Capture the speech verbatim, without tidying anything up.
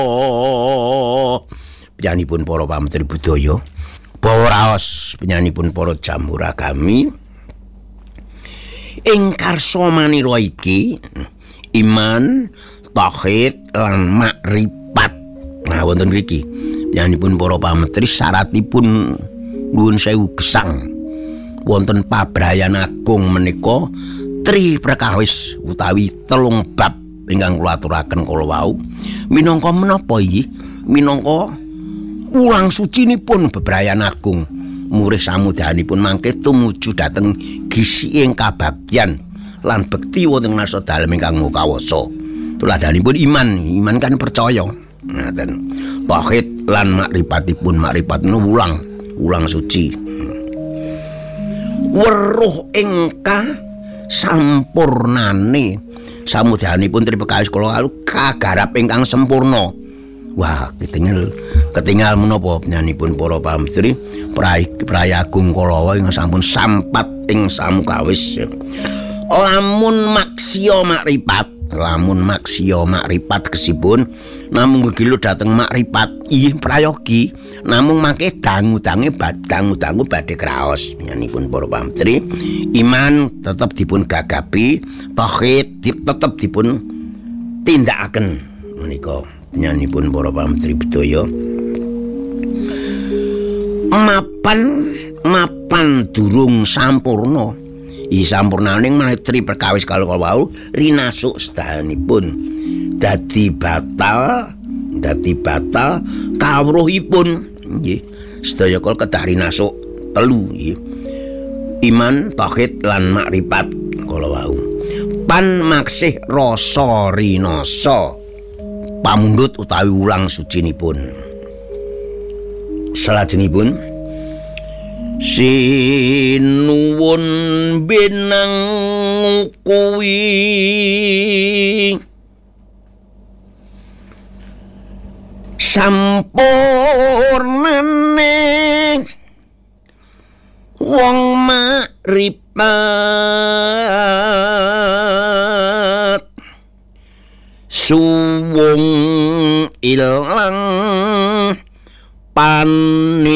Penyanipun para pametri budaya, bawa raos penyanipun para jamuragami. Ing karsa manira iki iman, tauhid lan makrifat. Nah wonten mriki penyanipun para pametri syaratipun nuwun sewu gesang. Wonten pabrayan agung menika tri perkawis utawi telung bab ingkang kula aturaken kala wau. Minangka menapa iki? Minangka wulang sucinipun bebrayan agung murih samudayanipun mangke tumuju dhateng gisi ing kabagyan lan bekti wonten ngarsa dalem ingkang mukawasa. Tuladanipun iman, iman kan percaya. Ngaten. Tauhid lan makripatipun, makrifat wulang, wulang suci. Weruh ingkang sampurnane samudayanipun tripekawis kala wau kagarap ingkang sempurna. Wah, ketinggal ketinggal menapa penyanipun para pametri prayagung kala wau ingkang sampun sampat ing samukawis. Lamun maksiya makrifat, lamun maksiya makrifat kesipun namung gegilo dhateng makrifat inggih prayogi namung mangke dangu-dange dangu-dangu badhe kraos penyanipun para pametri. Iman tetep dipun gagapi, tauhid tetep dipun tindakaken menika penyanipun para pametri budaya. Mapan mapan durung sampurna. I sampurnaning manetri perkawis kalau wau rinasuk sedayanipun dadi batal, dadi batal kawruhipun nggih. Sedaya kala kedah rinasuk telu nggih. Iman, tauhid lan makrifat kala wau. Pan maksih rasa rinasa pamundhut utawi wulang sucinipun. Salajengipun sinuwun benang kuwi sampurnane wong makrifat suwung ilang pani